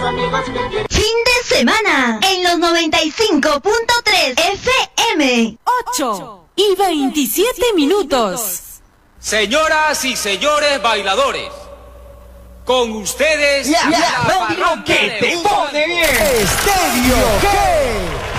Fin de semana en los 95.3 FM. 8:27. Señoras y señores bailadores, con ustedes la radio que te pone bien. Estéreo